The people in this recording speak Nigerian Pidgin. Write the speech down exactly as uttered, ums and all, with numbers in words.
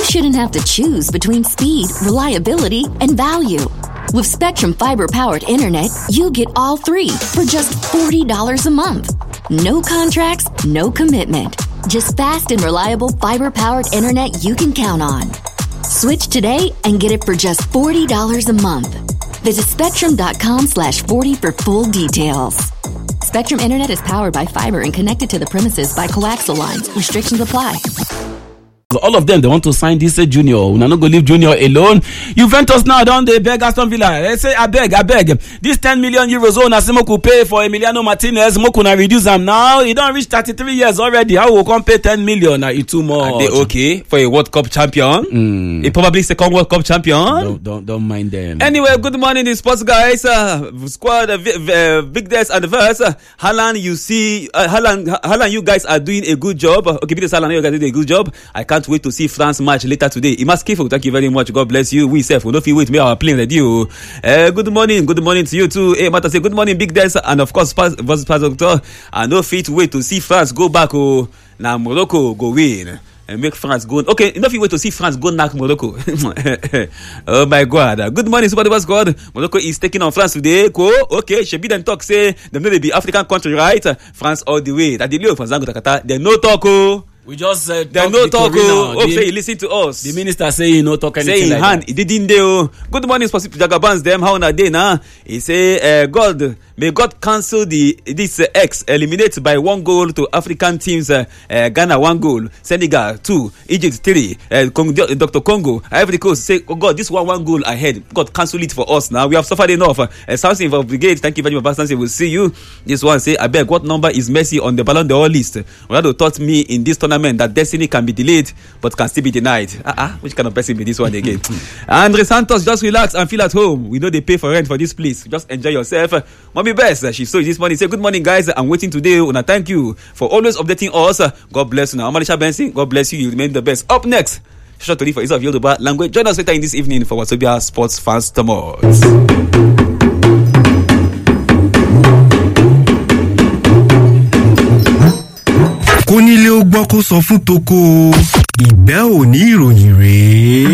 shouldn't have to choose between speed, reliability, and value. With Spectrum Fiber-powered internet, you get all three for just forty dollars a month. No contracts, no commitment. Just fast and reliable fiber-powered internet you can count on. Switch today and get it for just forty dollars a month. Visit spectrum.com slash 40 for full details. Spectrum Internet is powered by fiber and connected to the premises by coaxial lines. Restrictions apply. All of them, they want to sign this uh, Junior. We're not going to leave Junior alone. Juventus now, don't they beg Aston Villa? They say, I beg, I beg. This ten million euros on Asimo could pay for Emiliano Martinez. Mo could reduce them now. He don't reach thirty-three years already. How will come pay ten million? Uh, it's too much. Are they okay for a World Cup champion? Mm. A probably second World Cup champion? Don't, don't, don't mind them. Anyway, good morning, the sports guys. Uh, squad, uh, v- uh, Big Des and Verse. Uh, Haaland, you see, uh, Haaland, Haaland, you guys are doing a good job. Uh, okay, Peter Haaland, you guys are doing a good job. I can't wait to see France match later today. Imas Kifo, thank you very much. God bless you. We self, we don't feel wait me our playing with you. Uh, good morning, good morning to you too. Hey, Mata say good morning, Big Des, and of course, Paz Doctor. I no fit wait to see France go back. Oh, now Morocco go win and make France go. Okay, enough you wait to see France go knock Morocco. Oh my God! Good morning, Super Duper Squad. Morocco is taking on France today. Go. Okay, Shebi then talk say them know they be African country, right? France all the way. That the Leo from Zango Takata. They no talk. Oh. We just uh, There's no talk. Oh, oh, say you listen to us. The minister say he no talk anything. Say in like hand, that. he didn't do. Good morning, specific Jagabans. Them how na day now? He say, uh, God, may God cancel the this uh, X, eliminate by one goal to African teams. Uh, uh, Ghana one goal, Senegal two, Egypt three, uh, Cong- Doctor Congo, Ivory Coast. Say, oh God, this one one goal ahead. God cancel it for us now. We have suffered enough. Uh, Samson for Brigade, thank you very much. Samson, we'll see you. This one say, I beg, what number is Messi on the Ballon d'Or list? Ronaldo taught me in this tournament that destiny can be delayed but can still be denied. Uh-uh, which kind of person be this one again? Andre Santos, just relax and feel at home. We know they pay for rent for this place. Just enjoy yourself. Mommy Best, she saw this morning. Say good morning, guys. I'm waiting today. Una, thank you for always updating us. God bless you. Now, Amalisha Benson, God bless you. You remain the best. Up next, short to for is of Yoruba language. Join us later in this evening for Wasobia Sports Fans Tomorrow. Kónílé ó gbọ́ kó sọ fún toko ìgbẹ́ òní ìròyìn rèé.